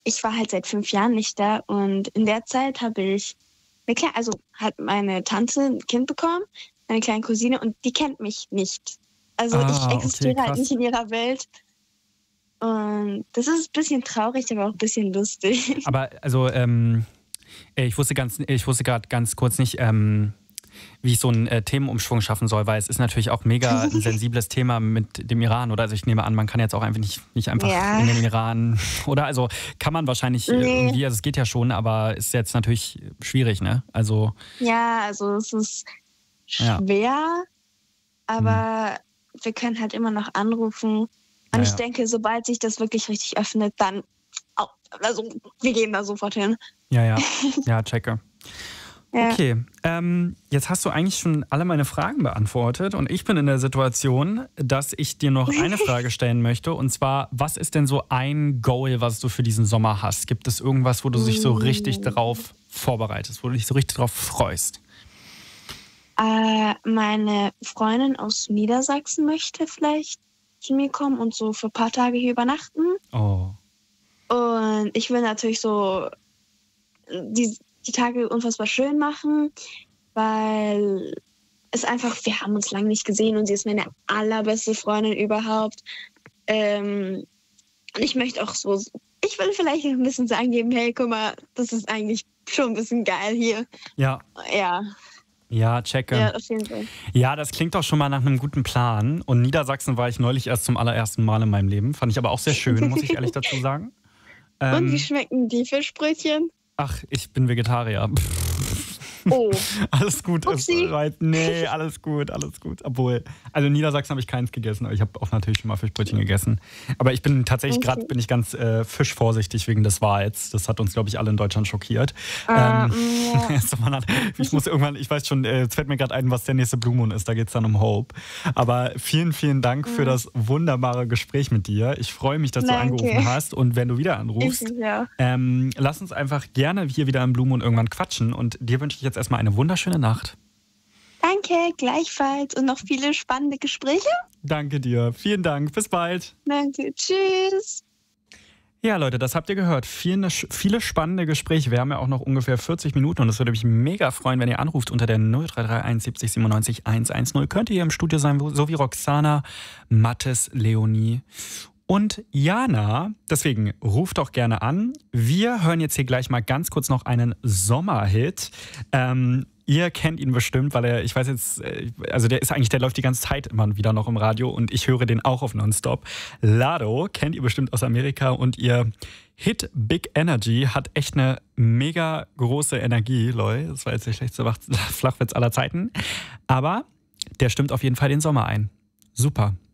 ich war halt seit 5 Jahren nicht da und in der Zeit habe ich, hat meine Tante ein Kind bekommen, meine kleine Cousine, und die kennt mich nicht. Also ich Ah, okay, existiere halt nicht krass. in ihrer Welt. Und das ist ein bisschen traurig, aber auch ein bisschen lustig. Aber also, ich wusste gerade ganz kurz nicht, wie ich so einen Themenumschwung schaffen soll, weil es ist natürlich auch mega ein sensibles Thema mit dem Iran, oder? Also ich nehme an, man kann jetzt auch einfach nicht einfach Ja, in den Iran, oder? Also kann man wahrscheinlich nee, irgendwie, also es geht ja schon, aber ist jetzt natürlich schwierig, ne? Also, ja, also es ist ja. schwer, Hm. aber wir können halt immer noch anrufen. Und Ja, ich ja. denke, sobald sich das wirklich richtig öffnet, dann, also wir gehen da sofort hin. Ja, ja. Ja, checke. Ja. Okay, jetzt hast du eigentlich schon alle meine Fragen beantwortet und ich bin in der Situation, dass ich dir noch eine Frage stellen möchte, und zwar, was ist denn so ein Goal, was du für diesen Sommer hast? Gibt es irgendwas, wo du dich so richtig drauf vorbereitest, wo du dich so richtig drauf freust? Meine Freundin aus Niedersachsen möchte vielleicht zu mir kommen und so für ein paar Tage hier übernachten. Oh, Und ich will natürlich so die Tage unfassbar schön machen, weil es einfach, wir haben uns lange nicht gesehen und sie ist meine allerbeste Freundin überhaupt. Und ich möchte auch so, ich will vielleicht ein bisschen sagen geben, hey, guck mal, das ist eigentlich schon ein bisschen geil hier. ja, Ja, ja, checke. ja, auf jeden Fall. Ja, das klingt doch schon mal nach einem guten Plan. Und Niedersachsen war ich neulich erst zum allerersten Mal in meinem Leben. Fand ich aber auch sehr schön, muss ich ehrlich dazu sagen. Und wie Ähm, schmecken die Fischbrötchen? ach, ich bin Vegetarier. Oh, Alles gut, upsi. nee, alles gut, alles gut. Obwohl, also in Niedersachsen habe ich keins gegessen, aber ich habe auch natürlich schon mal Fischbrötchen gegessen. Aber ich bin tatsächlich gerade, Okay. bin ich ganz fischvorsichtig wegen des Wals. Das hat uns, glaube ich, alle in Deutschland schockiert. Ja. So, ich muss irgendwann, ich weiß schon, es fällt mir gerade ein, was der nächste Blue Moon ist, da geht es dann um Hope. Aber vielen, vielen Dank für das wunderbare Gespräch mit dir. Ich freue mich, dass du Danke. angerufen hast, und wenn du wieder Ich anrufst, ja. lass uns einfach gerne hier wieder im Blue Moon irgendwann quatschen, und dir wünsche ich jetzt erstmal eine wunderschöne Nacht. Danke, gleichfalls. Und noch viele spannende Gespräche. Danke dir. Vielen Dank. Bis bald. Danke. Tschüss. Ja, Leute, das habt ihr gehört. Viele spannende Gespräche. Wir haben ja auch noch ungefähr 40 Minuten, und es würde mich mega freuen, wenn ihr anruft unter der 0331 70 97 110. Könnt ihr hier im Studio sein, so wie Roxana, Mattes, Leonie und Jana. Deswegen ruft doch gerne an. Wir hören jetzt hier gleich mal ganz kurz noch einen Sommerhit. Ihr kennt ihn bestimmt, weil ich weiß jetzt, also der läuft die ganze Zeit immer wieder noch im Radio, und ich höre den auch auf Nonstop. Lado kennt ihr bestimmt aus Amerika, und ihr Hit Big Energy hat echt eine mega große Energie, Leute. Das war jetzt der schlechteste Flachwitz aller Zeiten. Aber der stimmt auf jeden Fall den Sommer ein. Super.